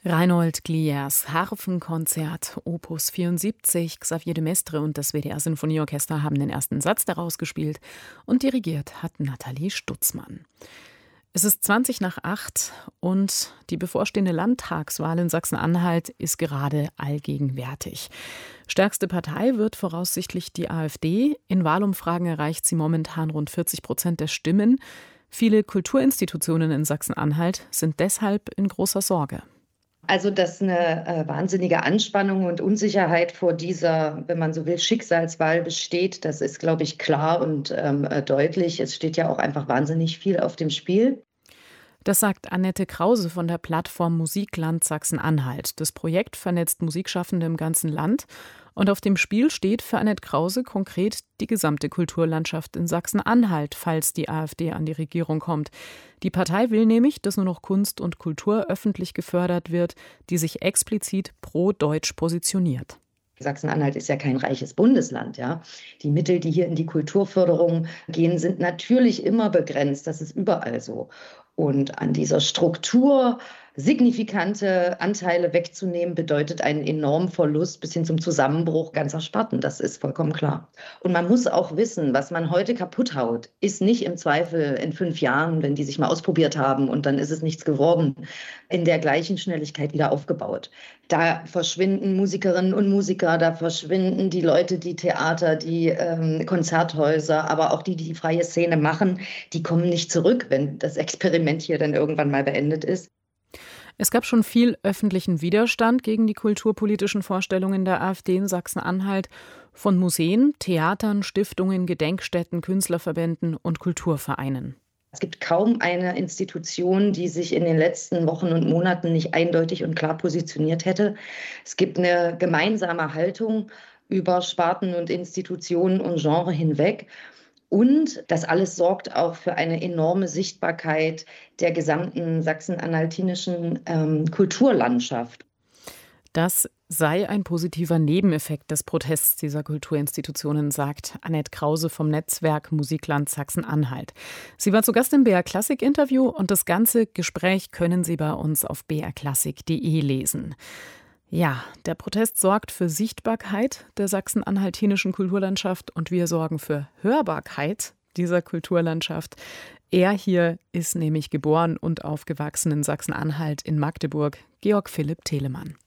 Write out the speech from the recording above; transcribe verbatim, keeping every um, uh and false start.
Reinhold Gliers Harfenkonzert Opus vierundsiebzig, Xavier de Maistre und das W D R-Sinfonieorchester haben den ersten Satz daraus gespielt und dirigiert hat Nathalie Stutzmann. Es ist zwanzig nach acht und die bevorstehende Landtagswahl in Sachsen-Anhalt ist gerade allgegenwärtig. Stärkste Partei wird voraussichtlich die AfD. In Wahlumfragen erreicht sie momentan rund vierzig Prozent der Stimmen. Viele Kulturinstitutionen in Sachsen-Anhalt sind deshalb in großer Sorge. Also, dass eine äh, wahnsinnige Anspannung und Unsicherheit vor dieser, wenn man so will, Schicksalswahl besteht, das ist, glaube ich, klar und ähm, äh, deutlich. Es steht ja auch einfach wahnsinnig viel auf dem Spiel. Das sagt Annette Krause von der Plattform Musikland Sachsen-Anhalt. Das Projekt vernetzt Musikschaffende im ganzen Land. Und auf dem Spiel steht für Annette Krause konkret die gesamte Kulturlandschaft in Sachsen-Anhalt, falls die AfD an die Regierung kommt. Die Partei will nämlich, dass nur noch Kunst und Kultur öffentlich gefördert wird, die sich explizit pro-deutsch positioniert. Sachsen-Anhalt ist ja kein reiches Bundesland, ja. Die Mittel, die hier in die Kulturförderung gehen, sind natürlich immer begrenzt. Das ist überall so. Und an dieser Struktur signifikante Anteile wegzunehmen, bedeutet einen enormen Verlust bis hin zum Zusammenbruch ganzer Sparten. Das ist vollkommen klar. Und man muss auch wissen, was man heute kaputt haut, ist nicht im Zweifel in fünf Jahren, wenn die sich mal ausprobiert haben und dann ist es nichts geworden, in der gleichen Schnelligkeit wieder aufgebaut. Da verschwinden Musikerinnen und Musiker, da verschwinden die Leute, die Theater, die ähm, Konzerthäuser, aber auch die, die die freie Szene machen, die kommen nicht zurück, wenn das Experiment hier dann irgendwann mal beendet ist. Es gab schon viel öffentlichen Widerstand gegen die kulturpolitischen Vorstellungen der AfD in Sachsen-Anhalt von Museen, Theatern, Stiftungen, Gedenkstätten, Künstlerverbänden und Kulturvereinen. Es gibt kaum eine Institution, die sich in den letzten Wochen und Monaten nicht eindeutig und klar positioniert hätte. Es gibt eine gemeinsame Haltung über Sparten und Institutionen und Genre hinweg. Und das alles sorgt auch für eine enorme Sichtbarkeit der gesamten sachsen-anhaltinischen ähm, Kulturlandschaft. Das sei ein positiver Nebeneffekt des Protests dieser Kulturinstitutionen, sagt Annette Krause vom Netzwerk Musikland Sachsen-Anhalt. Sie war zu Gast im B R Klassik Interview und das ganze Gespräch können Sie bei uns auf b r klassik punkt d e lesen. Ja, der Protest sorgt für Sichtbarkeit der sachsen-anhaltinischen Kulturlandschaft und wir sorgen für Hörbarkeit dieser Kulturlandschaft. Er hier ist nämlich geboren und aufgewachsen in Sachsen-Anhalt in Magdeburg, Georg Philipp Telemann.